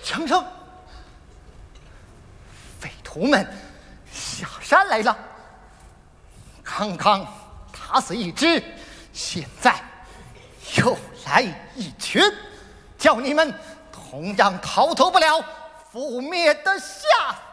程程，匪徒们下山来了，刚刚打死一只，现在又来一群，叫你们同样逃脱不了覆灭的下